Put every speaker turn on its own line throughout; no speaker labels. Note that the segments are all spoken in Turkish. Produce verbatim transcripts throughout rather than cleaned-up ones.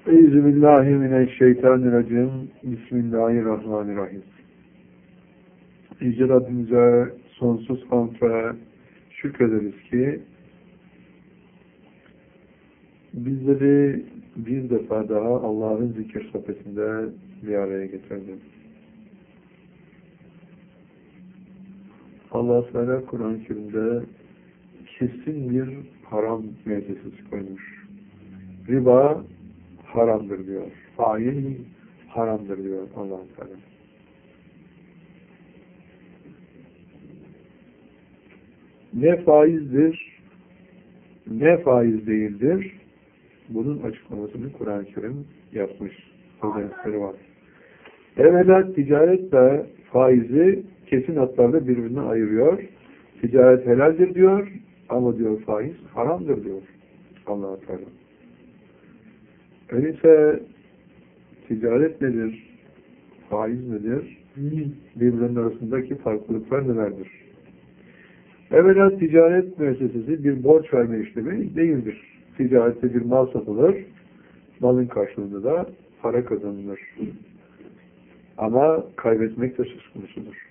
Euzubillahimineşşeytanirracim. Bismillahirrahmanirrahim. Yüce Rabbimize sonsuz hamd ve şükrederiz ki bizleri bir defa daha Allah'ın zikir sohbetinde bir araya getirdi. Allah Teala Kur'an-ı Kerim'de kesin bir haram müessesesi koymuş. Riba haramdır diyor. Faiz haramdır diyor Allah Teala. Ne faizdir, ne faiz değildir, bunun açıklamasını Kur'an-ı Kerim yapmış. Özellikleri var. Evvela ticaretle faizi kesin hatlarla birbirinden ayırıyor. Ticaret helaldir diyor ama diyor faiz haramdır diyor Allah Teala. Öyleyse ticaret nedir? Faiz nedir? Birbirinin arasındaki farklılıklar nelerdir? Evvela ticaret müessesesi bir borç verme işlemi değildir. Ticarette bir mal satılır, malın karşılığında da para kazanılır. Ama kaybetmek de söz konusudur.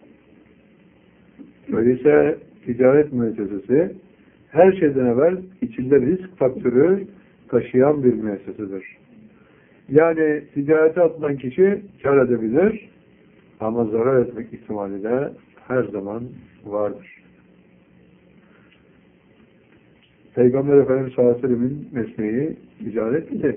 Öyleyse ticaret müessesesi her şeyden evvel içinde risk faktörü taşıyan bir müessesedir. Yani ticarete atılan kişi kar edebilir ama zarar etmek ihtimali de her zaman vardır. Peygamber Efendimiz sallallahu aleyhi ve sellem'in mesleği ticaret idi.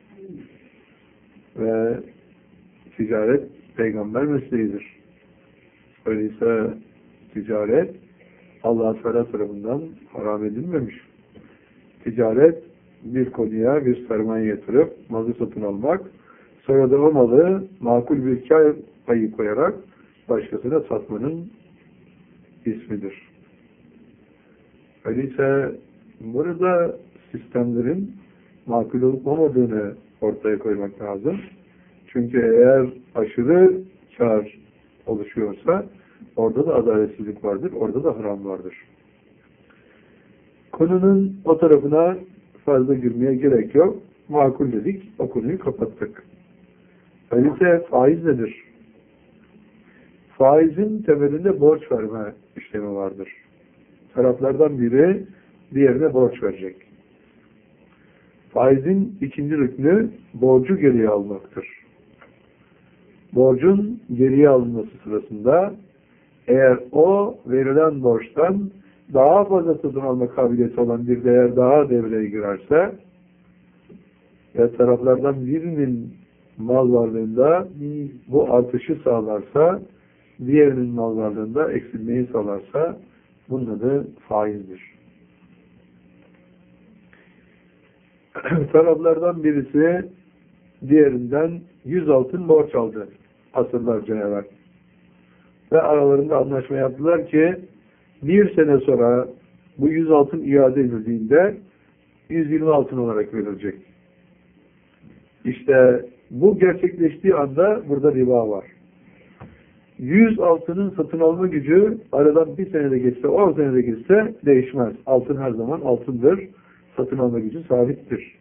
Ve ticaret peygamber mesleğidir. Öyleyse ticaret Allah-u Teala tarafından haram edilmemiş. Ticaret bir konuya bir sermaye yatırıp malı satın almak, sonra da o malı makul bir kâr payı koyarak başkasına satmanın ismidir. Öyleyse burada sistemlerin makul olup olmadığını ortaya koymak lazım. Çünkü eğer aşırı kâr oluşuyorsa orada da adaletsizlik vardır, orada da haram vardır. Konunun o tarafına fazla girmeye gerek yok. Makul dedik, o konuyu kapattık. Öyleyse faiz nedir? Faizin temelinde borç verme işlemi vardır. Taraflardan biri diğerine borç verecek. Faizin ikinci rüknü borcu geriye almaktır. Borcun geriye alınması sırasında eğer o verilen borçtan daha fazla satın alma kabiliyeti olan bir değer daha devreye girerse ve taraflardan birinin mal varlığında bu artışı sağlarsa, diğerinin mal varlığında eksilmeyi sağlarsa bunun adı faizdir. Taraflardan birisi diğerinden yüz altın borç aldı asırlarca evvel. Ve aralarında anlaşma yaptılar ki bir sene sonra bu yüz altın iade edildiğinde yüz yirmi altın olarak verilecek. İşte bu gerçekleştiği anda burada riba var. yüz altının satın alma gücü aradan bir senede geçse, on senede geçse değişmez. Altın her zaman altındır. Satın alma gücü sabittir.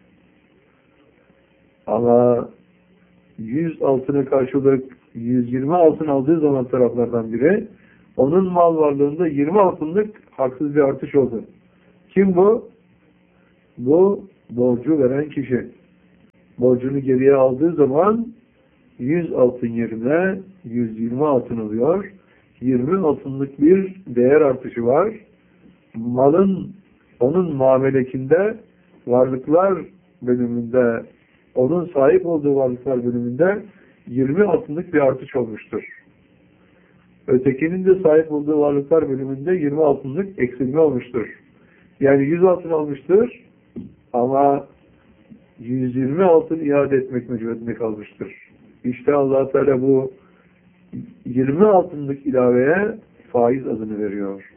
Ama yüz altına karşılık yüz yirmi altın aldığı zaman taraflardan biri onun mal varlığında yirmi altınlık haksız bir artış oldu. Kim bu? Bu borcu veren kişi. Borcunu geriye aldığı zaman yüz altın yerine yüz yirmi altın alıyor. yirmi altınlık bir değer artışı var. Malın onun muamelekinde varlıklar bölümünde onun sahip olduğu varlıklar bölümünde yirmi altınlık bir artış olmuştur. Ötekinin de sahip olduğu varlıklar bölümünde yirmi altınlık eksilme olmuştur. Yani yüz altın almıştır ama yüz yirmi altın iade etmek mecburiyetinde kalmıştır. İşte Allah Teala bu yirmi altınlık ilaveye faiz adını veriyor.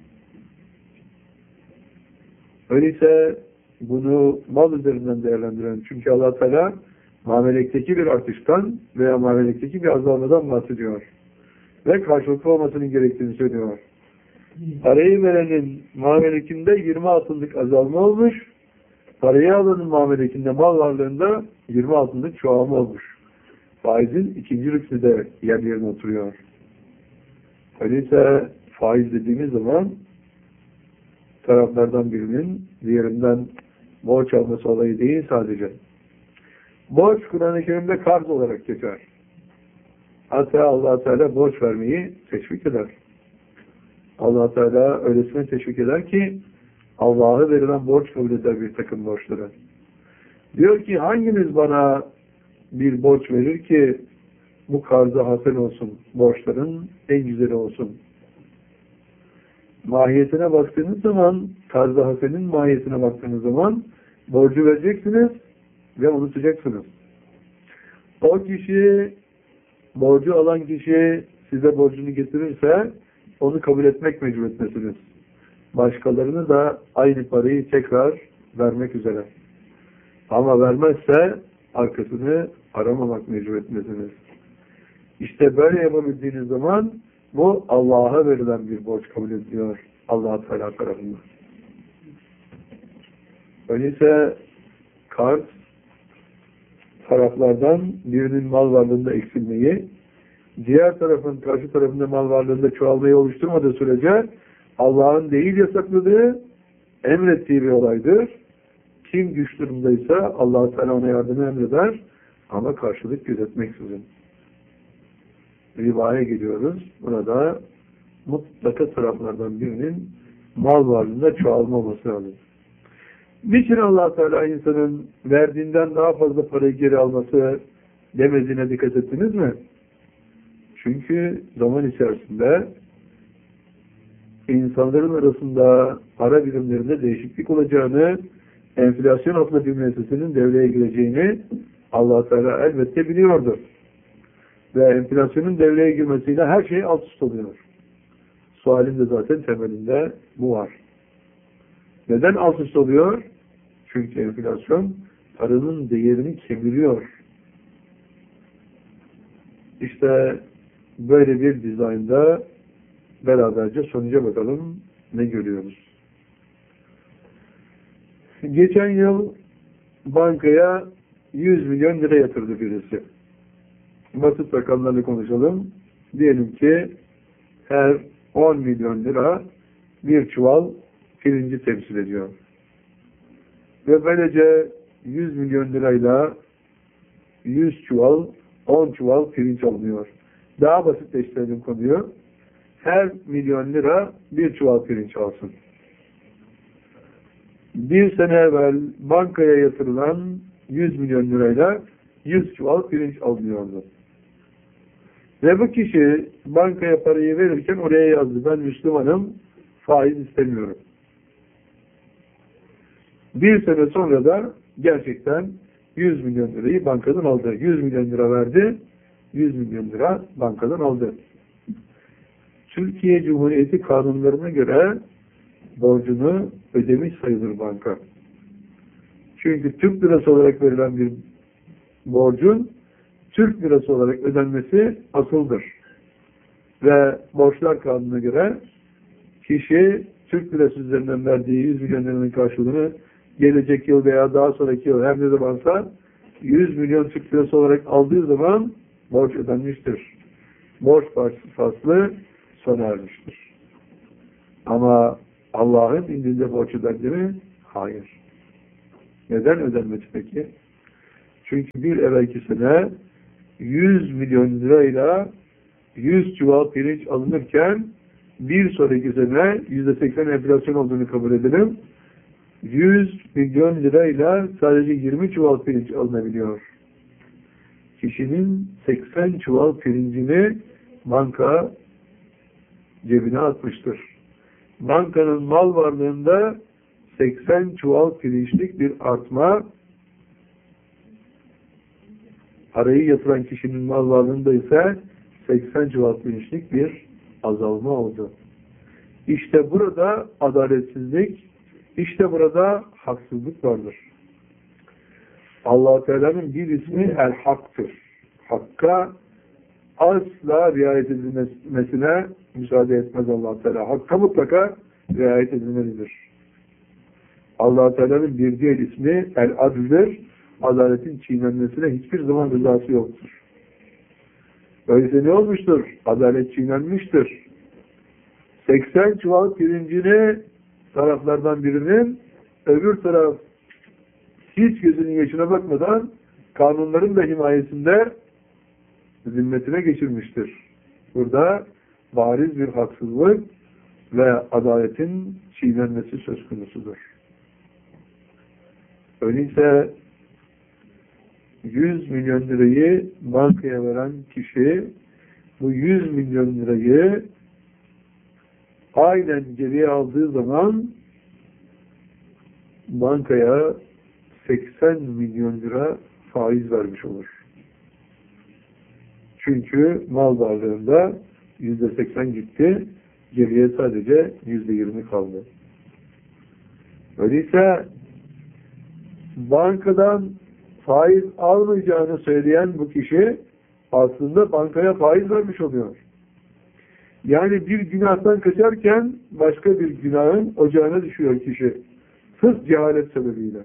Öyleyse bunu mal üzerinden değerlendirelim. Çünkü Allah Teala muamelekteki bir artıştan veya muamelekteki bir azalmadan bahsediyor. Ve karşılıklı olmasının gerektiğini söylüyor. Parayı verenin muamelekinde yirmi altınlık azalma olmuş, Parayı alanın muamelekinde, mal varlığında yirmi altınlık çoğalma olmuş. Faizin ikinci rüknü de yer yerine oturuyor. Öyleyse faiz dediğimiz zaman taraflardan birinin diğerinden borç alması olayı değil sadece. Borç Kur'an-ı Kerim'de karz olarak geçer. Hatta Allah Teala borç vermeyi teşvik eder. Allah Teala öylesine teşvik eder ki Allah'a verilen borç kabul eder bir takım borçları. Diyor ki hanginiz bana bir borç verir ki bu karzı hasen olsun, borçların en güzeli olsun. Mahiyetine baktığınız zaman, karzı hasenin mahiyetine baktığınız zaman borcu vereceksiniz ve unutacaksınız. O kişi, borcu alan kişi size borcunu getirirse onu kabul etmek mecburiyetindesiniz. Başkalarını da aynı parayı tekrar vermek üzere. Ama vermezse arkasını aramamak mecburiyetindesiniz. İşte böyle yapabildiğiniz zaman bu Allah'a verilen bir borç kabul ediliyor. Allah Teala tarafından. Öyleyse karz taraflardan birinin mal varlığında eksilmeyi, diğer tarafın karşı tarafında mal varlığında çoğalmayı oluşturmadığı sürece Allah'ın değil yasakladığı, emrettiği bir olaydır. Kim güç durumdaysa Allah Teala ona yardımı emreder ama karşılık gözetmeksizin. Ribaya geliyoruz. Burada mutlaka taraflardan birinin mal varlığında çoğalma olması lazım. Niçin Allah Teala insanın verdiğinden daha fazla parayı geri alması demediğine dikkat ettiniz mi? Çünkü zaman içerisinde insanların arasında para birimlerinde değişiklik olacağını, enflasyon adlı bir müessesinin devreye gireceğini Allah Teala elbette biliyordur. Ve enflasyonun devreye girmesiyle her şey alt üst oluyor. Sualin de zaten temelinde bu var. Neden alt üst oluyor? Çünkü enflasyon paranın değerini kemiriyor. İşte böyle bir dizaynda beraberce sonuca bakalım ne görüyoruz. Geçen yıl bankaya yüz milyon lira yatırdı birisi. Basit rakamlarla konuşalım. Diyelim ki her on milyon lira bir çuval pirinci temsil ediyor. Ve böylece yüz milyon lirayla yüz çuval, on çuval pirinç alınıyor. Daha basitleştirelim konuyu. Her milyon lira bir çuval pirinç alsın. Bir sene evvel bankaya yatırılan yüz milyon lirayla yüz çuval pirinç alınıyordu. Ve bu kişi bankaya parayı verirken oraya yazdı. Ben Müslümanım, faiz istemiyorum. Bir sene sonra da gerçekten yüz milyon lirayı bankadan aldı. yüz milyon lira verdi, yüz milyon lira bankadan aldı. Türkiye Cumhuriyeti kanunlarına göre borcunu ödemiş sayılır banka. Çünkü Türk lirası olarak verilen bir borcun Türk lirası olarak ödenmesi asıldır. Ve borçlar kanununa göre kişi Türk lirası üzerinden verdiği yüz milyon liranın karşılığını gelecek yıl veya daha sonraki yıl her ne zamansa yüz milyon Türk lirası olarak aldığı zaman borç ödenmiştir. Borç faslı sona ermiştir. Ama Allah'ın indinde borç ödendi mi? Hayır. Neden ödenmedi peki? Çünkü bir evvelki sene yüz milyon lirayla yüz çuval pirinç alınırken bir sonraki sene yüzde seksen enflasyon olduğunu kabul edelim. yüz milyon lirayla sadece yirmi çuval pirinç alınabiliyor. Kişinin seksen çuval pirincini banka cebine atmıştır. Bankanın mal varlığında seksen çuval pirinçlik bir artma, parayı yatıran kişinin mal varlığında ise seksen çuval pirinçlik bir azalma oldu. İşte burada adaletsizlik, işte burada haksızlık vardır. Allah Teala'nın bir ismi El-Hak'tır. Hakka asla riayet edilmesine müsaade etmez Allah Teala. Hakka mutlaka riayet edilmelidir. Allah Teala'nın bir diğer ismi El-Adl'dir. Adaletin çiğnenmesine hiçbir zaman rızası yoktur. Öyleyse ne olmuştur? Adalet çiğnenmiştir. seksen çuval pirincini taraflardan birinin, öbür taraf hiç gözünün yaşına bakmadan kanunların da himayesinde zimmetine geçirmiştir. Burada bariz bir haksızlık ve adaletin çiğnenmesi söz konusudur. Öyleyse yüz milyon lirayı bankaya veren kişi bu yüz milyon lirayı aynen geriye aldığı zaman bankaya seksen milyon lira faiz vermiş olur. Çünkü mal varlığında yüzde seksen gitti, geriye sadece yüzde yirmi kaldı. Öyleyse bankadan faiz almayacağını söyleyen bu kişi aslında bankaya faiz vermiş oluyor. Yani bir günahtan kaçarken başka bir günahın ocağına düşüyor kişi. Sırf cehalet sebebiyle.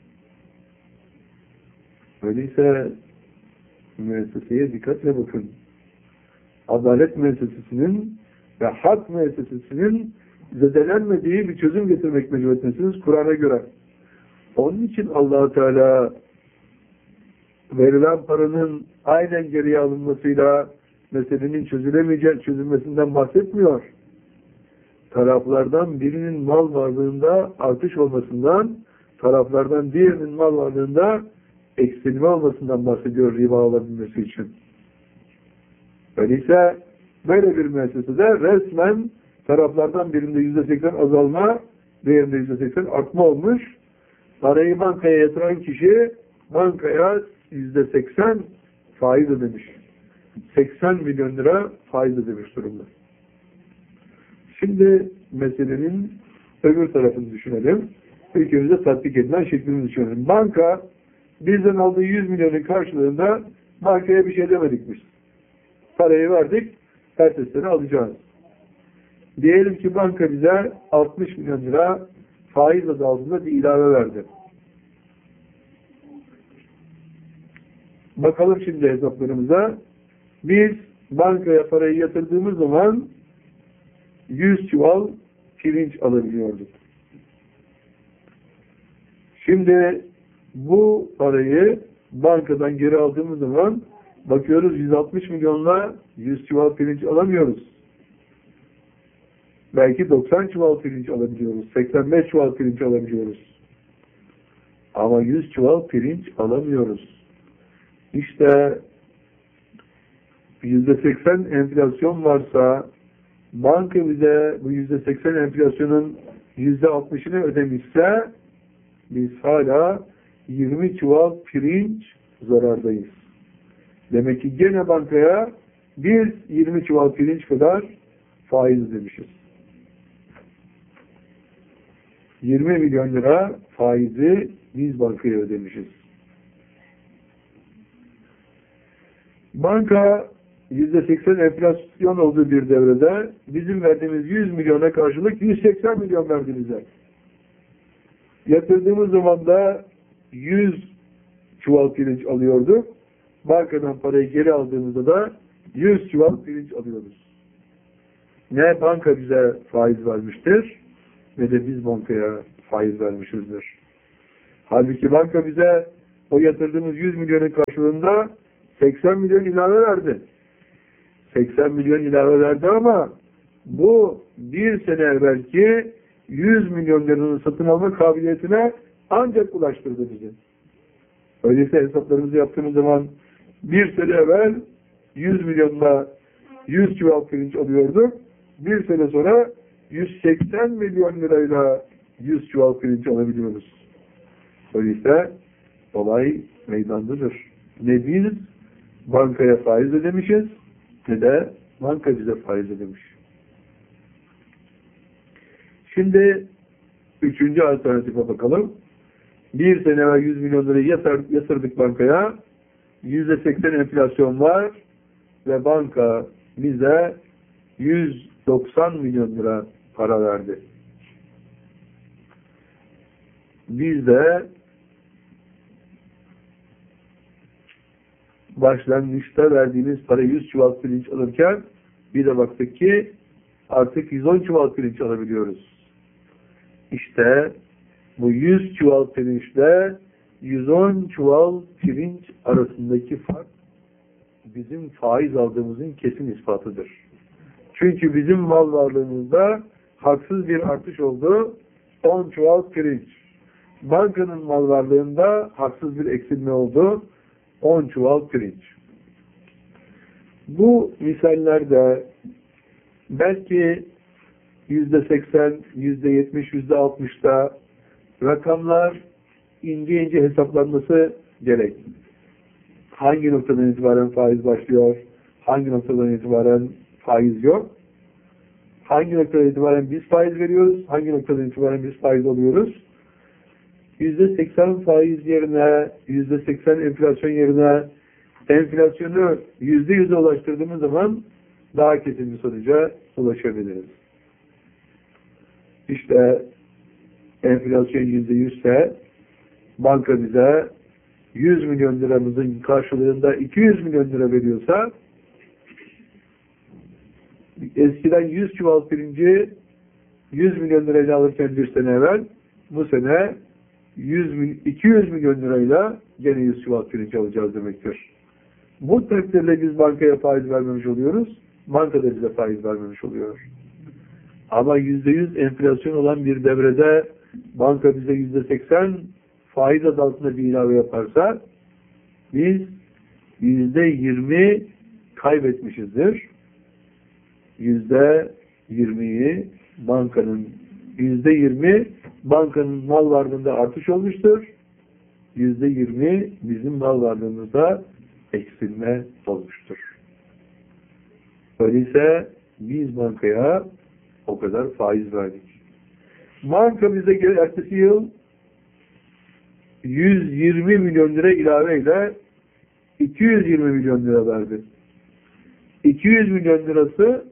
Öyleyse müesseseye dikkatle bakın. Adalet müessesesinin ve hak müessesesinin zedelenmediği bir çözüm getirmek mecburiyetindesiniz Kur'an'a göre. Onun için Allah Teala verilen paranın aynen geriye alınmasıyla meselenin çözülemeyeceği, çözülmesinden bahsetmiyor. Taraflardan birinin mal varlığında artış olmasından, taraflardan diğerinin mal varlığında eksilme olmasından bahsediyor riba olabilmesi için. Öyleyse böyle bir müessesede resmen taraflardan birinde yüzde seksen azalma, diğerinde yüzde seksen artma olmuş. Parayı bankaya yatıran kişi bankaya yüzde seksen faiz ödemiş. seksen milyon lira faiz ödemiş durumda. Şimdi meselenin öbür tarafını düşünelim. Ülkemizde tatbik edilen şeklini düşünelim. Banka bizden aldığı yüz milyonun karşılığında bankaya bir şey demedik biz. Parayı verdik, ertesi sene alacağız. Diyelim ki banka bize altmış milyon lira faiz adı altında bir ilave verdi. Bakalım şimdi hesaplarımıza. Biz bankaya parayı yatırdığımız zaman yüz çuval pirinç alabiliyorduk. Şimdi bu parayı bankadan geri aldığımız zaman bakıyoruz yüz altmış milyonla yüz çuval pirinç alamıyoruz. Belki doksan çuval pirinç alabiliyoruz. seksen beş çuval pirinç alabiliyoruz. Ama yüz çuval pirinç alamıyoruz. İşte yüzde seksen enflasyon varsa banka bize bu yüzde seksen enflasyonun yüzde altmışını ödemişse biz hala yirmi çuval pirinç zarardayız. Demek ki gene bankaya biz yirmi çuval pirinç kadar faiz ödemişiz. yirmi milyon lira faizi biz bankaya ödemişiz. Banka yüzde seksen enflasyon olduğu bir devrede bizim verdiğimiz yüz milyona karşılık yüz seksen milyon verdi bize. Yatırdığımız zaman da yüz çuval pirinç alıyorduk. Bankadan parayı geri aldığımızda da yüz çuval pirinç alıyoruz. Ne banka bize faiz vermiştir, ne de biz bankaya faiz vermişizdir. Halbuki banka bize o yatırdığımız yüz milyonun karşılığında seksen milyon ilave verdi. seksen milyon ilave verdi ama bu bir sene evvelki yüz milyon liranın satın alma kabiliyetine ancak ulaştırdı bizi. Öyleyse hesaplarımızı yaptığımız zaman bir sene evvel yüz milyonla yüz çuval pirinç alıyorduk. Bir sene sonra yüz seksen milyon lirayla yüz çuval pirinç alabiliyoruz. Öyleyse olay meydandadır. Ne biz bankaya faiz ödemişiz, ne de banka bize faiz ödemiş. Şimdi üçüncü alternatife bakalım. Bir sene evvel yüz milyon lirayı yatır, yatırdık bankaya. yüzde seksen enflasyon var ve banka bize yüz doksan milyon lira para verdi. biz de başlangıçta verdiğimiz para yüz çuval pirinç alırken bir de baktık ki artık yüz on çuval pirinç alabiliyoruz. İşte bu yüz çuval pirinçle yüz on çuval pirinç arasındaki fark bizim faiz aldığımızın kesin ispatıdır. Çünkü bizim mal varlığımızda haksız bir artış oldu. on çuval pirinç. Bankanın mal varlığında haksız bir eksilme oldu. on çuval pirinç. Bu misallerde belki yüzde seksen, yüzde yetmiş, yüzde altmışta rakamlar ince ince hesaplanması gerek. Hangi noktadan itibaren faiz başlıyor? Hangi noktadan itibaren faiz yok? Hangi noktadan itibaren biz faiz veriyoruz? Hangi noktadan itibaren biz faiz alıyoruz? yüzde seksen faiz yerine, yüzde seksen enflasyon yerine enflasyonu yüzde yüze ulaştırdığımız zaman daha kesin bir sonuca ulaşabiliriz. İşte enflasyon yüzde yüzse banka bize yüz milyon liramızın karşılığında iki yüz milyon lira veriyorsa eskiden yüz çuval pirinci yüz milyon lirayla alırken bir sene evvel bu sene yüz, iki yüz milyon lirayla gene yüz çuval pirinç alacağız demektir. Bu takdirde biz bankaya faiz vermemiş oluyoruz. Banka da bize faiz vermemiş oluyor. Ama yüzde yüz enflasyon olan bir devrede banka bize yüzde seksen faiz adı altında bir ilave yaparsa biz yüzde yirmi kaybetmişizdir. Yüzde yirmiyi bankanın yüzde yirmi bankanın mal varlığında artış olmuştur. Yüzde yirmi bizim mal varlığımızda eksilme olmuştur. Öyleyse biz bankaya o kadar faiz verdik. Banka bize ertesi yıl yüz yirmi milyon lira ilaveyle iki yüz yirmi milyon lira verdi. iki yüz milyon lirası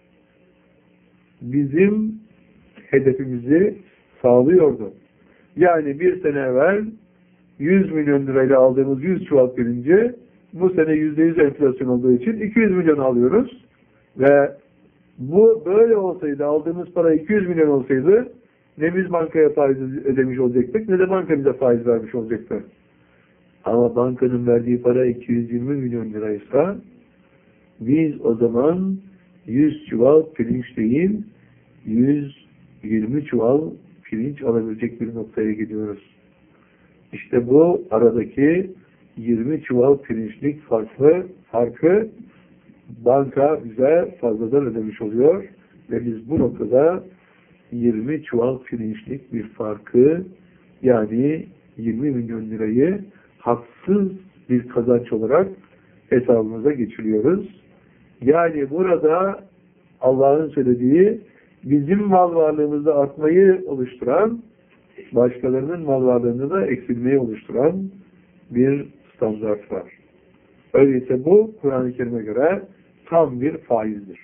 bizim hedefimizi sağlıyordu. Yani bir sene evvel yüz milyon lirayla aldığımız yüz çuval pirinci bu sene yüzde yüz enflasyon olduğu için iki yüz milyon alıyoruz ve bu böyle olsaydı, aldığımız para iki yüz milyon olsaydı ne biz bankaya faiz ödemiş olacaktık ne de banka bize faiz vermiş olacaktı. Ama bankanın verdiği para iki yüz yirmi milyon liraysa biz o zaman yüz çuval pirinç değil yüz yirmi çuval pirinç alabilecek bir noktaya gidiyoruz. İşte bu aradaki yirmi çuval pirinçlik farklı farkı banka bize fazladan ödemiş oluyor ve biz bu noktada yirmi çuval pirinçlik bir farkı yani yirmi milyon lirayı haksız bir kazanç olarak hesabımıza geçiriyoruz. Yani burada Allah'ın söylediği bizim mal varlığımızda artmayı oluşturan, başkalarının mal varlığında da eksilmeyi oluşturan bir standart var. Öyleyse bu Kur'an-ı Kerim'e göre tam bir faizdir.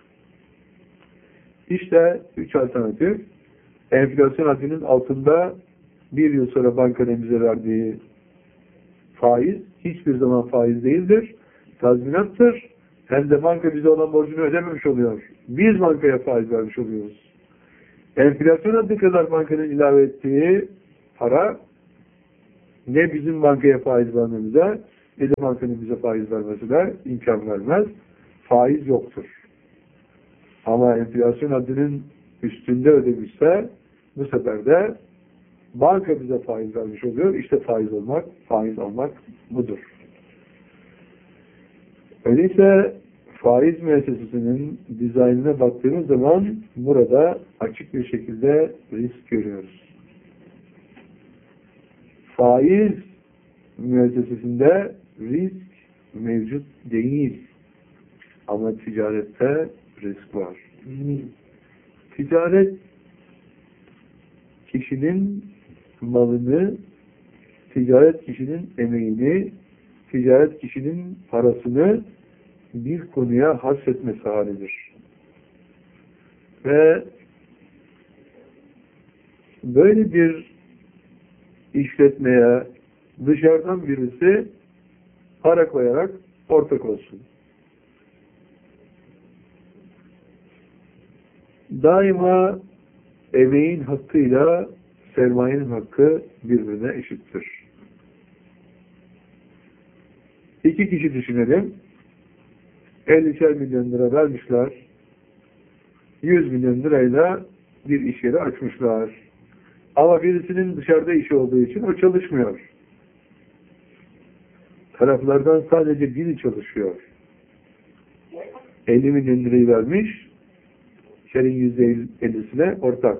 İşte üç alternatif. Enflasyon haddinin altında bir yıl sonra bankanın bize verdiği faiz hiçbir zaman faiz değildir. Tazminattır. Hem de banka bize olan borcunu ödememiş oluyor. Biz bankaya faiz vermiş oluyoruz. Enflasyon haddi kadar bankanın ilave ettiği para ne bizim bankaya faiz vermemize ne de bankanın bize faiz vermesine imkan vermez. Faiz yoktur. Ama enflasyon haddinin üstünde ödemişse bu sefer de banka bize faiz vermiş oluyor. İşte faiz olmak, faiz almak budur. Öyleyse faiz müessesesinin dizaynına baktığımız zaman burada açık bir şekilde risk görüyoruz. Faiz müessesesinde risk mevcut değil. Ama ticarette risk var. Ticaret kişinin malını, ticaret kişinin emeğini, ticaret kişinin parasını bir konuya hasretmesi halidir. Ve böyle bir işletmeye dışarıdan birisi para koyarak ortak olsun. Daima emeğin hakkıyla sermayenin hakkı birbirine eşittir. İki kişi düşünelim. ellişer milyon lira vermişler. yüz milyon lirayla bir iş yeri açmışlar. Ama birisinin dışarıda işi olduğu için o çalışmıyor. Taraflardan sadece biri çalışıyor. elli milyon lirayı vermiş, şerin yüzde ellisine ortak.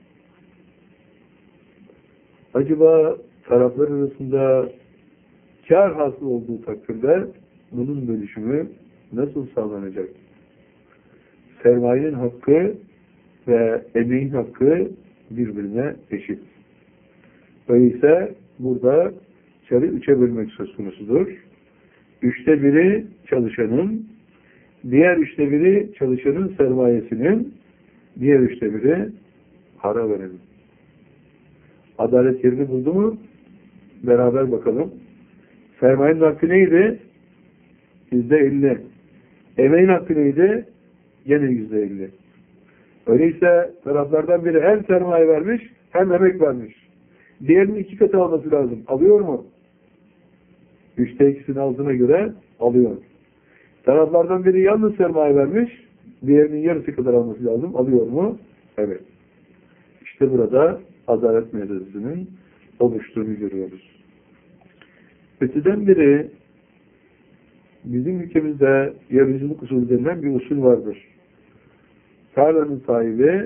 Acaba taraflar arasında kar hasıl olduğu takdirde bunun bölüşümü nasıl sağlanacak? Sermayenin hakkı ve emeğin hakkı birbirine eşit. Öyleyse burada karı üçe bölmek söz konusudur. Üçte biri çalışanın, diğer üçte biri çalışanın sermayesinin, diğer üçte biri para verenin. Adalet yerini buldu mu? Beraber bakalım. Sermayenin hakkı neydi? Yüzde elli. Emeğin hakkı neydi? Gene yüzde elli. Öyleyse taraflardan biri hem sermaye vermiş hem emek vermiş. Diğerinin iki katı alması lazım. Alıyor mu? Üçte ikisini aldığına göre alıyor. Taraflardan biri yalnız sermaye vermiş, diğerinin yarısı kadar alması lazım. Alıyor mu? Evet. İşte burada adalet meselesinin oluştuğunu görüyoruz. Öteden beri bizim ülkemizde yarıcılık usulü denilen bir usul vardır. Tarlanın sahibi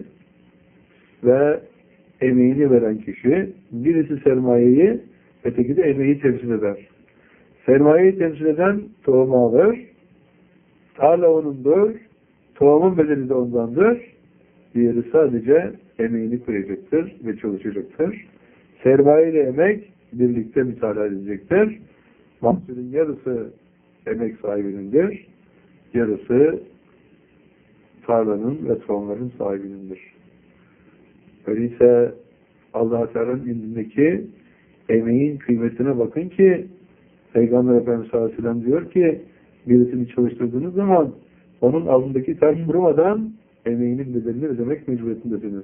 ve emeğini veren kişi, birisi sermayeyi, öteki de emeği temsil eder. Sermayeyi temsil eden tohumu alır, tarla onundur, tohumun bedeli de ondandır, diğeri sadece emeğini koyacaktır ve çalışacaktır. Sermaye ile emek birlikte mütalaa edilecektir. Mahsulün yarısı emek sahibinindir, yarısı tarlanın ve tohumların sahibinindir. Öyleyse Allah-u Teala'nın indindeki emeğin kıymetine bakın ki Peygamber Efendimiz sallallahu aleyhi ve sellem diyor ki birisini çalıştırdığınız zaman onun altındaki ter kurumadan emeğinin bedelini ödemek mecburiyetindesiniz.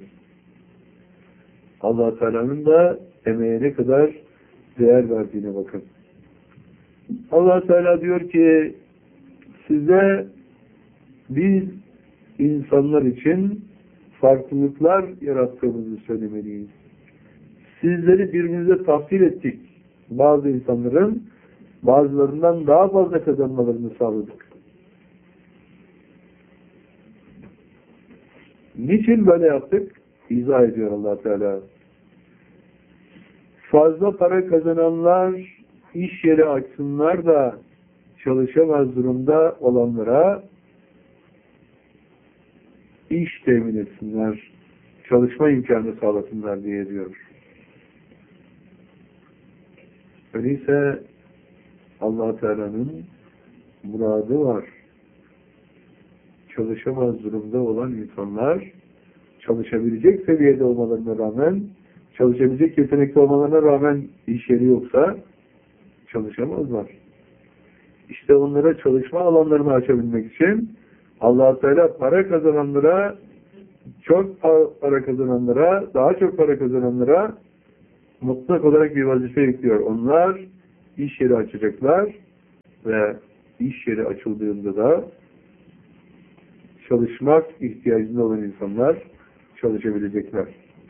Allah-u Teala'nın da emeğe ne kadar değer verdiğine bakın. Allah-u Teala diyor ki size biz insanlar için farklılıklar yarattığımızı söylemeliyiz. Sizleri birbirinize tahsil ettik. Bazı insanların bazılarından daha fazla kazanmalarını sağladık. Niçin böyle yaptık? İzah ediyor Allah Teala. Fazla para kazananlar iş yeri açsınlar da çalışamaz durumda olanlara iş temin etsinler, çalışma imkanı sağlasınlar diye diyor. Öyleyse Allah Teala'nın muradı var. Çalışamaz durumda olan insanlar çalışabilecek seviyede olmalarına rağmen, çalışabilecek yetenekli olmalarına rağmen iş yeri yoksa çalışamazlar. İşte onlara çalışma alanlarını açabilmek için Allah Teala para kazananlara, çok para kazananlara, daha çok para kazananlara mutlak olarak bir vazife yüklüyor. Onlar iş yeri açacaklar ve iş yeri açıldığında da çalışmak ihtiyacında olan insanlar çalışabilecekler.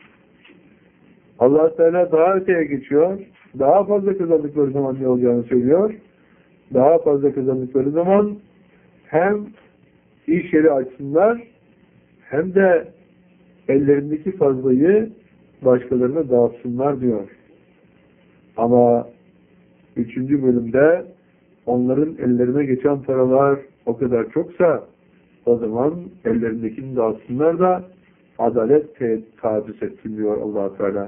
Allah Teala daha öteye geçiyor. Daha fazla kazandıkları zaman ne olacağını söylüyor. Daha fazla kazandıkları zaman hem iş yeri açsınlar hem de ellerindeki fazlayı başkalarına dağıtsınlar diyor. Ama üçüncü bölümde onların ellerine geçen paralar o kadar çoksa o zaman ellerindekini dağıtsınlar da adalet tadis etsin diyor Allah-u Teala.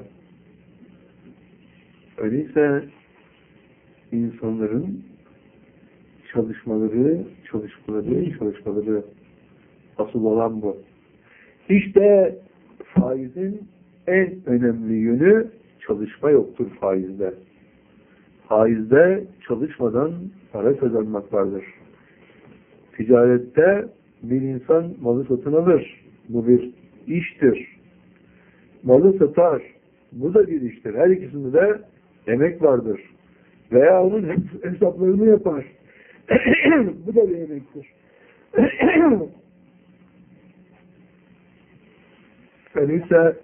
Öyleyse insanların çalışmaları, çalışmaları, çalışmaları asıl olan bu. İşte faizin en önemli yönü çalışma yoktur faizde. Faizde çalışmadan para kazanmak vardır. Ticarette bir insan malı satın alır. Bu bir iştir. Malı satar. Bu da bir iştir. Her ikisinde de emek vardır. Veya onun hesaplarını yapar. Bu da bir emektir. Öyleyse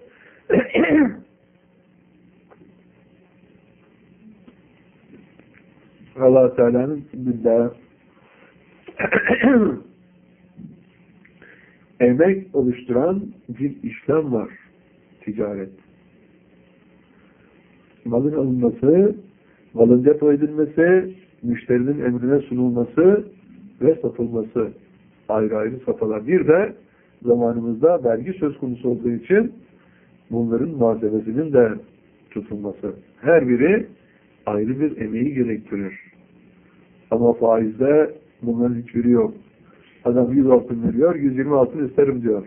Allah Teala'nın billah emek oluşturan bir işlem var. Ticaret. Malın alınması, malın depo edilmesi, müşterinin emrine sunulması ve satılması ayrı ayrı safhalar. Bir de zamanımızda vergi söz konusu olduğu için bunların malzemesinin de tutulması. Her biri ayrı bir emeği gerektirir. Ama faizde bunların hiçbiri yok. Adam yüz altın veriyor, yüz yirmi altın isterim diyor.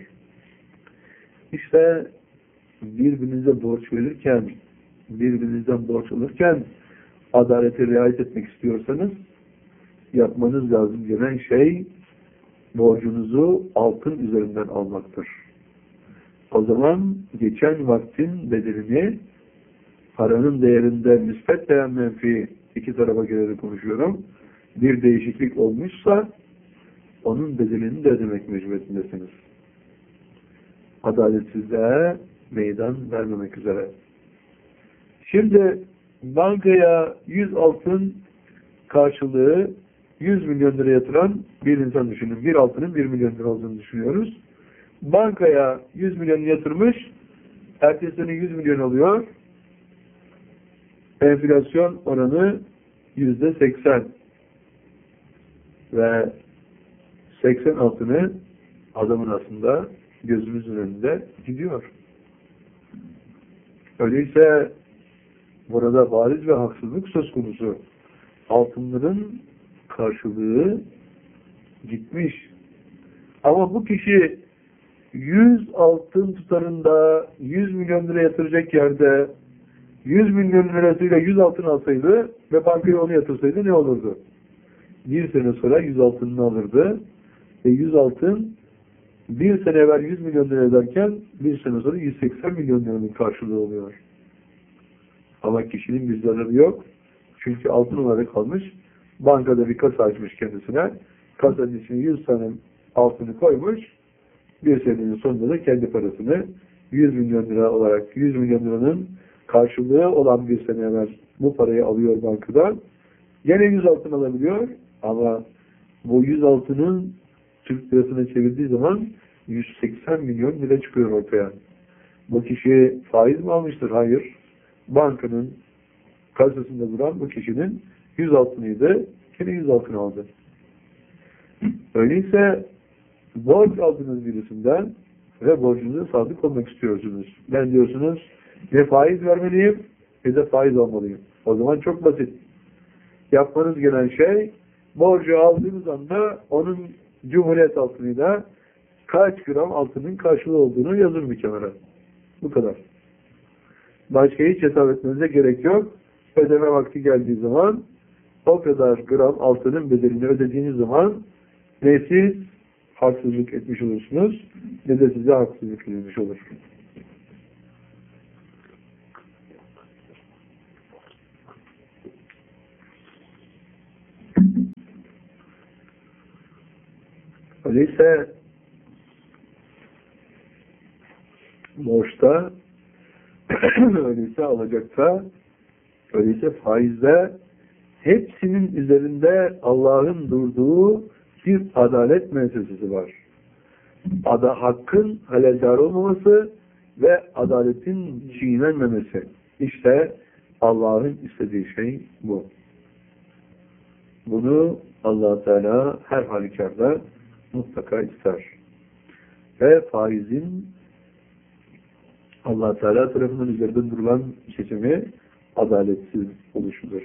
İşte birbirinize borç verirken, birbirinizden borç alırken adalete riayet etmek istiyorsanız yapmanız lazım gelen şey borcunuzu altın üzerinden almaktır. O zaman geçen vaktin bedelini paranın değerinde nispet veya menfi iki tarafa göre konuşuyorum. Bir değişiklik olmuşsa onun bedelini de ödemek mecburiyetindesiniz. Adaletsizliğe meydan vermemek üzere. Şimdi bankaya yüz altın karşılığı yüz milyon lira yatıran bir insan düşünün. Bir altının bir milyon lira olduğunu düşünüyoruz. Bankaya yüz milyon yatırmış, ertesi sene yüz milyon alıyor. Enflasyon oranı yüzde seksen ve seksen altını adamın aslında gözümüzün önünde gidiyor. Öyleyse burada bariz ve haksızlık söz konusu. Altınların karşılığı gitmiş. Ama bu kişi yüz altın tutarında yüz milyon lira yatıracak yerde yüz milyon lirasıyla yüz altın alsaydı ve bankaya onu yatırsaydı ne olurdu? Bir sene sonra yüz altınını alırdı ve yüz altın bir sene evvel yüz milyon lira ederken bir sene sonra yüz seksen milyon liranın karşılığı oluyor. Ama kişinin bir zararı yok. Çünkü altın olarak kalmış. Bankada bir kasa açmış kendisine. Kasanın içine yüz tane altını koymuş. Bir senenin sonunda da kendi parasını yüz milyon lira olarak yüz milyon liranın karşılığı olan bir sene evvel bu parayı alıyor bankadan. Gene yüz altın alabiliyor ama bu yüz altının Türk lirasına çevirdiği zaman yüz seksen milyon lira çıkıyor ortaya. Bu kişi faiz mi almıştır? Hayır. Bankanın kasasında duran bu kişinin yüz altınıydı. Yine yüz altın aldı. Öyleyse borç aldınız birisinden ve borcunuza sadık olmak istiyorsunuz. Ben diyorsunuz ne faiz vermeliyim ne de faiz almalıyım. O zaman çok basit. Yapmanız gereken şey borcu aldığınız anda onun Cumhuriyet altınıyla kaç gram altının karşılığı olduğunu yazın bir kenara. Bu kadar. Başka hiç hesap etmenize gerek yok. Ödeme vakti geldiği zaman o kadar gram altının bedelini ödediğiniz zaman ne siz haksızlık etmiş olursunuz ne de size haksızlık edilmiş olur. Öyleyse borçta öyleyse alacakta öyleyse faizde hepsinin üzerinde Allah'ın durduğu bir adalet müessesesi var. Ada, hakkın haleldar olmaması ve adaletin çiğnenmemesi. İşte Allah'ın istediği şey bu. Bunu Allah Teala her halükarda mutlaka ister. Ve faizin Allah Teala tarafından üzerinde durulan seçimi adaletsiz oluşudur.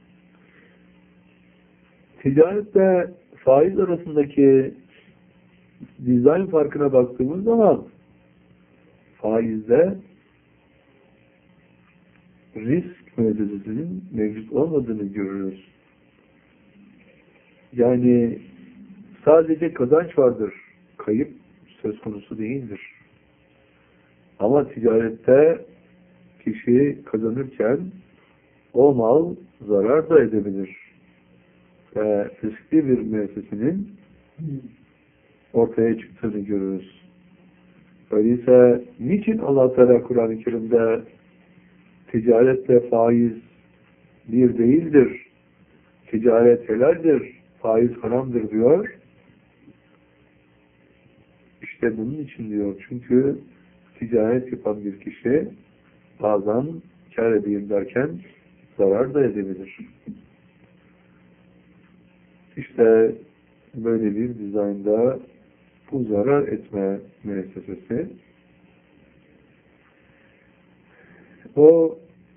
Ticarette faiz arasındaki dizayn farkına baktığımız zaman faizde risk müessesesinin mevcut olmadığını görürüz. Yani sadece kazanç vardır. Kayıp söz konusu değildir. Ama ticarette kişi kazanırken o mal zarar da edebilir. Ve riskli bir müessesenin ortaya çıktığını görürüz. Öyleyse niçin Allah Teala Kur'an-ı Kerim'de ticaretle faiz bir değildir, ticaret helaldir, faiz haramdır diyor? İşte bunun için diyor. Çünkü ticaret yapan bir kişi bazen kâr edeyim derken zarar da edebilir. İşte böyle bir dizaynda bu zarar etme müessesesi o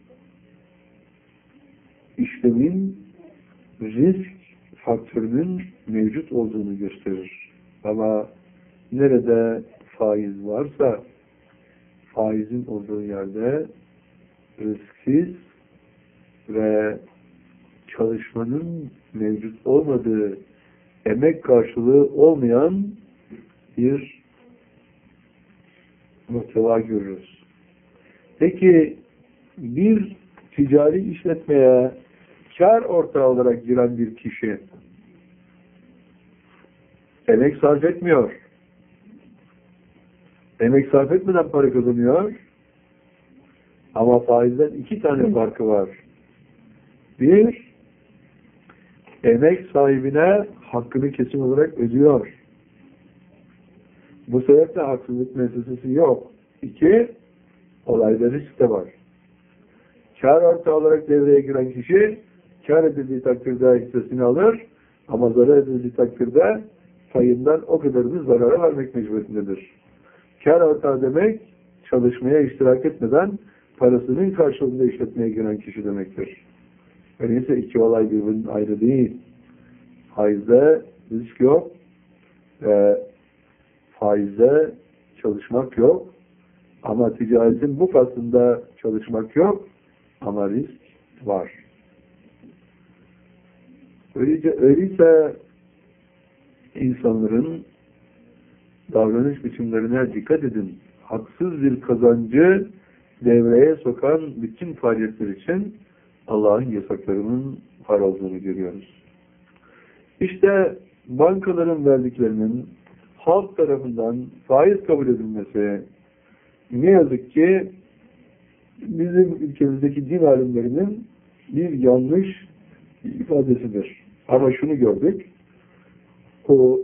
işlemin risk faktörünün mevcut olduğunu gösterir. Ama nerede faiz varsa faizin olduğu yerde risksiz ve çalışmanın mevcut olmadığı, emek karşılığı olmayan bir muhteva görürüz. Peki bir ticari işletmeye kar ortağı olarak giren bir kişi emek sarf etmiyor. Emek sarf etmeden para kazanıyor. Ama faizden iki tane farkı var. Bir, emek sahibine hakkını kesin olarak ödüyor. Bu sebeple haksızlık meselesi yok. İki, olayda risk de var. Kar ortağı olarak devreye giren kişi kar edildiği takdirde hissesini alır ama zarar edildiği takdirde payından o kadarını zarara vermek mecburiyetindedir. Kar ortağı demek çalışmaya iştirak etmeden parasının karşılığında işletmeye giren kişi demektir. Öyleyse iki olay birbirinin ayrı değil. Faizde risk yok. E, faizde çalışmak yok. Ama ticaretin bu faslında çalışmak yok. Ama risk var. Öyleyse, öyleyse insanların davranış biçimlerine dikkat edin. Haksız bir kazancı devreye sokan bütün faaliyetler için Allah'ın yasaklarının var olduğunu görüyoruz. İşte bankaların verdiklerinin halk tarafından faiz kabul edilmesi ne yazık ki bizim ülkemizdeki din alimlerinin bir yanlış ifadesidir. Ama şunu gördük. O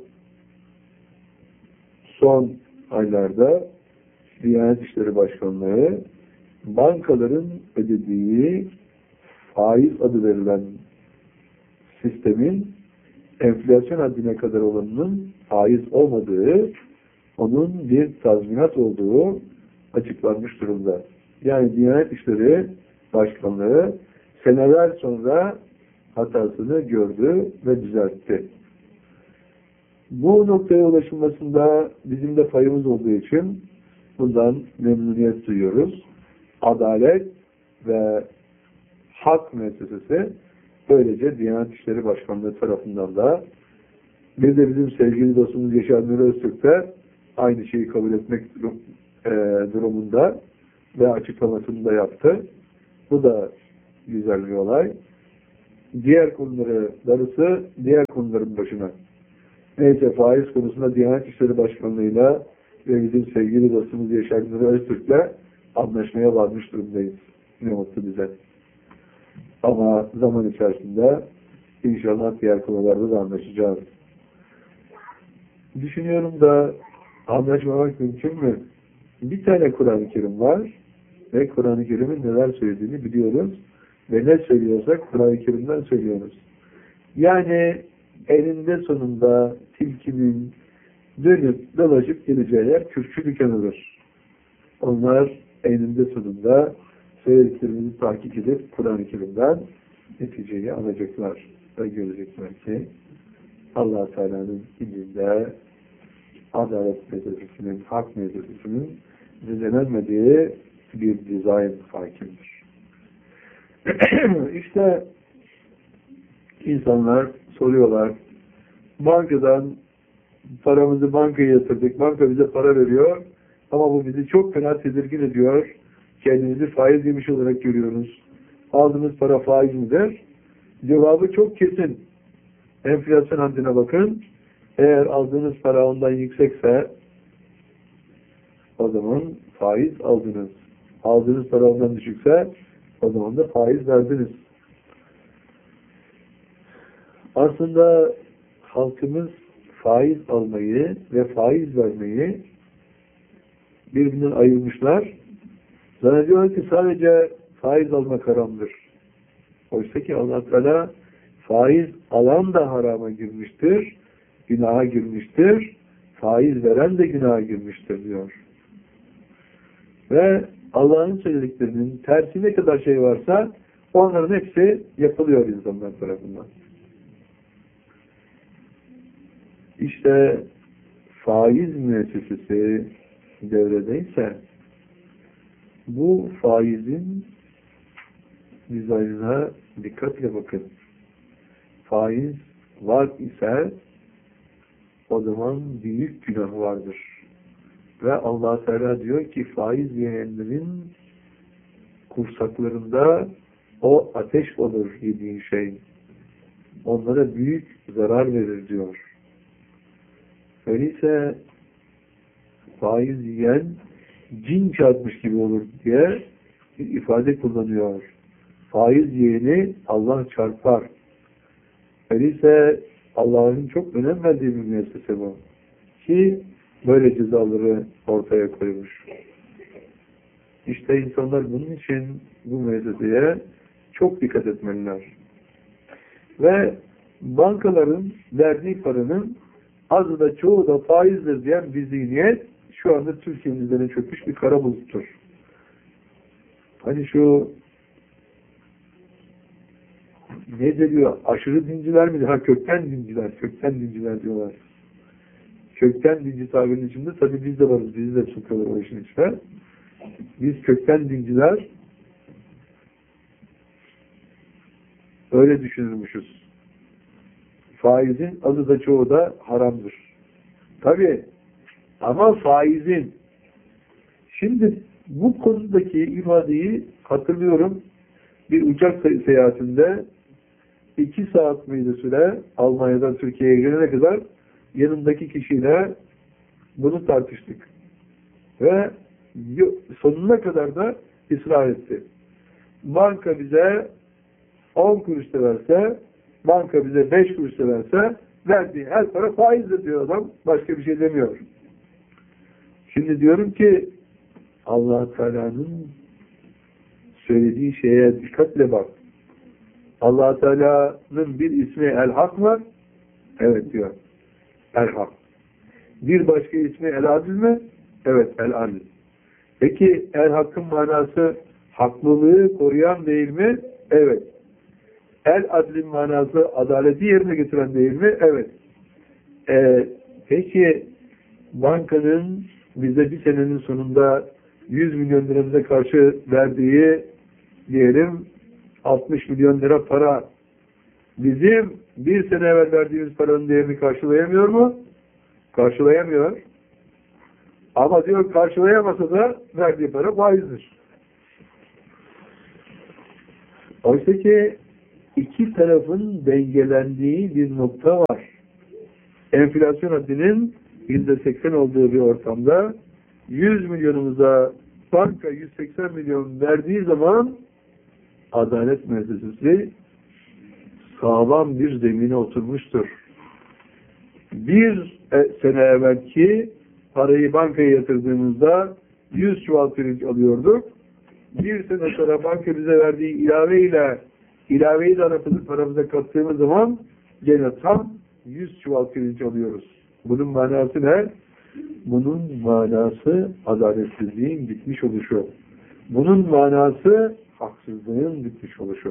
son aylarda Diyanet İşleri Başkanlığı bankaların ödediği faiz adı verilen sistemin enflasyon haddine kadar olanının faiz olmadığı, onun bir tazminat olduğu açıklanmış durumda. Yani Diyanet İşleri Başkanlığı seneler sonra hatasını gördü ve düzeltti. Bu noktaya ulaşılmasında bizim de payımız olduğu için bundan memnuniyet duyuyoruz. Adalet ve hak müessesesi böylece Diyanet İşleri Başkanlığı tarafından da bir de bizim sevgili dostumuz Yaşar Nuri Öztürk de aynı şeyi kabul etmek durum, e, durumunda ve açıklamasını da yaptı. Bu da güzel bir olay. Diğer konuları darısı diğer konuların başına. Neyse faiz konusunda Diyanet İşleri Başkanlığı'yla ve bizim sevgili dostumuz Yaşar Nuri Öztürk'le anlaşmaya varmış durumdayız. Ne mutlu bize. Ama zaman içerisinde inşallah diğer konularda da anlaşacağız. Düşünüyorum da anlaşmamak mümkün mü? Bir tane Kur'an-ı Kerim var ve Kur'an-ı Kerim'in neler söylediğini biliyoruz ve ne söylüyorsak Kur'an-ı Kerim'den söylüyoruz. Yani eninde sonunda tilkinin dönüp dolaşıp geleceği yer küçük dükkanıdır. Onlar eninde sonunda söylediklerimizi takip edip Kur'an-ı Kerim'den neticeyi alacaklar ve görecekler ki Allah Teala'nın ilminde adalet meselesinin, hak meselesinin düzenlenmediği bir dizayn hakimdir. İşte insanlar soruyorlar, bankadan paramızı bankaya yatırdık, banka bize para veriyor ama bu bizi çok fena tedirgin ediyor. Kendimizi faiz yemiş olarak görüyoruz. Aldığımız para faiz midir? Cevabı çok kesin. Enflasyon haddine bakın. Eğer aldığınız para ondan yüksekse o zaman faiz aldınız. Aldığınız para ondan düşükse o zaman da faiz verdiniz. Aslında halkımız faiz almayı ve faiz vermeyi birbirinden ayırmışlar. Zannediyorlar ki sadece faiz almak haramdır. Oysa ki Allah Teala faiz alan da harama girmiştir, günaha girmiştir, faiz veren de günaha girmiştir diyor. Ve Allah'ın söylediklerinin tersi ne kadar şey varsa onların hepsi yapılıyor insanlar tarafından. İşte faiz müessesesi devredeyse bu faizin dizaynına dikkatle bakın. Faiz var ise o zaman büyük günah vardır. Ve Allah Teala diyor ki faiz yiyenlerin kursaklarında o ateş olur yediğin şey. Onlara büyük zarar verir diyor. Öyleyse faiz yiyen cin çarpmış gibi olur diye bir ifade kullanıyor. Faiz yiyeni Allah çarpar. Öyleyse Allah'ın çok önem verdiği bir müessese bu. Ki böyle cezaları ortaya koymuş. İşte insanlar bunun için bu müesseseye çok dikkat etmeliler. Ve bankaların verdiği paranın azı da çoğu da faizdir diyen bir zihniyet şu anda Türkiye'nin üzerine çökmüş bir kara buluttur. Hani şu ne diyor? Aşırı dinciler mi? Ha kökten dinciler. Kökten dinciler diyorlar. Kökten dinci tabirinin içinde tabii biz de varız. Bizi de sokuyorlar o işin içine. Biz kökten dinciler öyle düşünürmüşüz. Faizin azı da çoğu da haramdır. Tabii ama faizin şimdi bu konudaki ifadeyi hatırlıyorum. Bir uçak seyahatinde iki saat miydi süre Almanya'dan Türkiye'ye gelene kadar yanımdaki kişiyle bunu tartıştık. Ve sonuna kadar da ısrar etti. Banka bize on kuruş da verse, banka bize beş kuruş da verse, verdiği her para faizdir diyor adam. Başka bir şey demiyor. Şimdi diyorum ki Allah Teala'nın söylediği şeye dikkatle bak. Allah Teala'nın bir ismi El-Hak var. Evet diyor. El-Hak. Bir başka ismi El-Adil mi? Evet, El-Adil. Peki El-Hak'ın manası haklılığı koruyan değil mi? Evet. El-Adil'in manası adaleti yerine getiren değil mi? Evet. Ee, peki bankanın bize bir senenin sonunda yüz milyon liramıza karşı verdiği diyelim altmış milyon lira para bizim bir sene evvel verdiğimiz paranın değerini karşılayamıyor mu? Karşılayamıyor. Ama diyor karşılayamasa da verdiği para faizdir. Oysa ki iki tarafın dengelendiği bir nokta var. Enflasyon haddinin yüzde seksen olduğu bir ortamda yüz milyonumuza banka yüz seksen milyon verdiği zaman adalet müessesesi sağlam bir zemine oturmuştur. Bir sene evvelki parayı bankaya yatırdığımızda yüz çuval pirinç alıyorduk. Bir sene sonra banka bize verdiği ilaveyle ilaveyi de arasını paramıza kattığımız zaman gene tam yüz çuval pirinç alıyoruz. Bunun manası ne? Bunun manası adaletsizliğin bitmiş oluşu. Bunun manası haksızlığın bitmiş oluşu.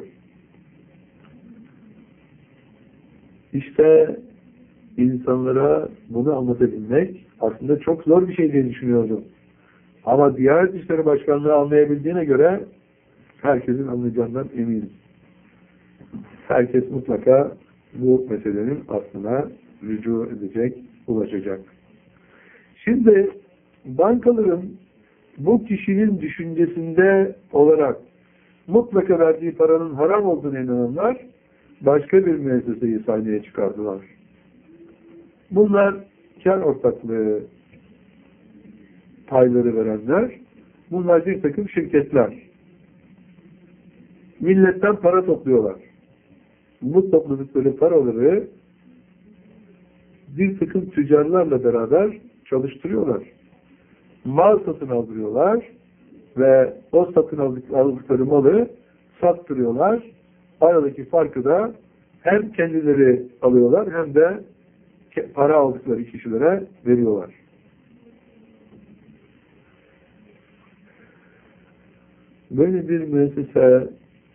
İşte insanlara bunu anlatabilmek aslında çok zor bir şey diye düşünüyordum. Ama Diyanet İşleri Başkanlığı anlayabildiğine göre herkesin anlayacağından eminim. Herkes mutlaka bu meselenin aslına rücu edecek, ulaşacak. Şimdi bankaların bu kişinin düşüncesinde olarak mutlaka verdiği paranın haram olduğunu inananlar başka bir müesseseyi sahneye çıkardılar. Bunlar kar ortaklığı payları verenler, bunlar bir takım şirketler. Milletten para topluyorlar. Bu topladıkları paraları bir takım tüccarlarla beraber çalıştırıyorlar. Mal satın aldırıyorlar ve o satın aldıkları malı sattırıyorlar. Aradaki farkı da hem kendileri alıyorlar hem de para aldıkları kişilere veriyorlar. Böyle bir müessese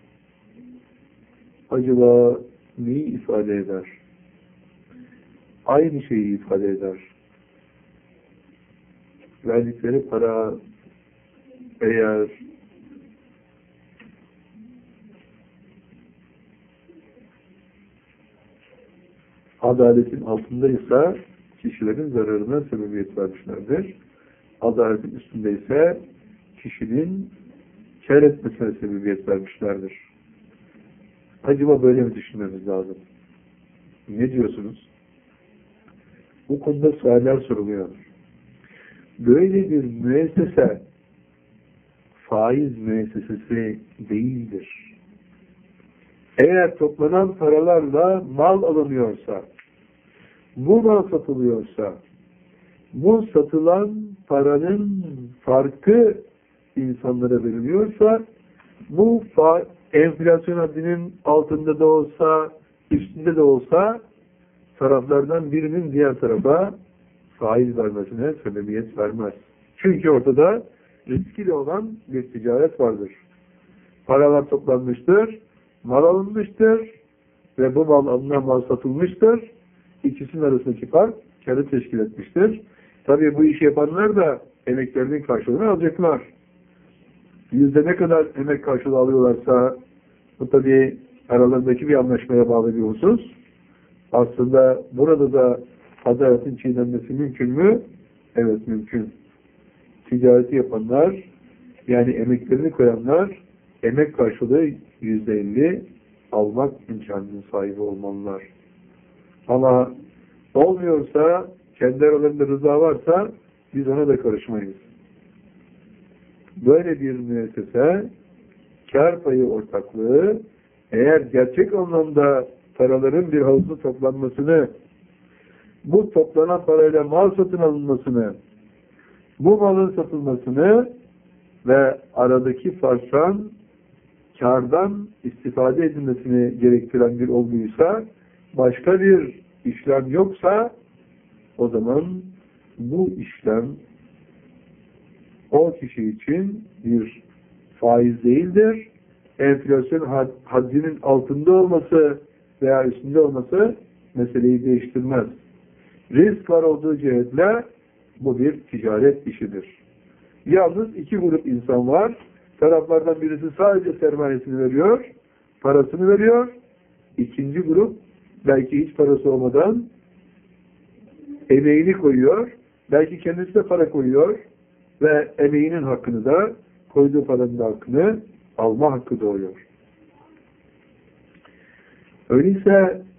acaba neyi ifade eder? Aynı şeyi ifade eder. Verdikleri para eğer adaletin altındaysa kişilerin zararına sebebiyet vermişlerdir. Adaletin üstündeyse kişinin kâr etmesine sebebiyet vermişlerdir. Acaba böyle mi düşünmemiz lazım? Ne diyorsunuz? Bu konuda sualler soruluyor. Böyle bir müessese faiz müessesesi değildir. Eğer toplanan paralarla mal alınıyorsa, bu mal satılıyorsa, bu satılan paranın farkı insanlara veriliyorsa, bu enflasyon haddinin altında da olsa, üstünde de olsa, taraflardan birinin diğer tarafa faiz vermesine sebebiyet vermez. Çünkü ortada riskli olan bir ticaret vardır. Paralar toplanmıştır, mal alınmıştır ve bu mal alınan mal satılmıştır. İkisinin arasındaki fark kârı teşkil etmiştir. Tabii bu işi yapanlar da emeklerinin karşılığını alacaklar. Yüzde ne kadar emek karşılığı alıyorlarsa bu tabii aralarındaki bir anlaşmaya bağlı bir husus. Aslında burada da adaletin çiğnenmesi mümkün mü? Evet, mümkün. Ticareti yapanlar, yani emeklerini koyanlar, emek karşılığı yüzde elli almak imkanının sahibi olmalılar. Ama olmuyorsa, kendi aralarında rıza varsa biz ona da karışmayız. Böyle bir müessese, kâr payı ortaklığı, eğer gerçek anlamda paraların bir havuzda toplanmasını, bu toplanan parayla mal satın alınmasını, bu malın satılmasını ve aradaki farktan, kârdan istifade edilmesini gerektiren bir olguysa, başka bir işlem yoksa, o zaman bu işlem o kişi için bir faiz değildir. Enflasyon haddinin altında olması veya üstünde olması meseleyi değiştirmez. Risk var olduğu cihetle bu bir ticaret işidir. Yalnız iki grup insan var. Taraflardan birisi sadece sermayesini veriyor, parasını veriyor. İkinci grup belki hiç parası olmadan emeğini koyuyor. Belki kendisi de para koyuyor ve emeğinin hakkını da, koyduğu paranın da hakkını alma hakkı doğuyor. Öyleyse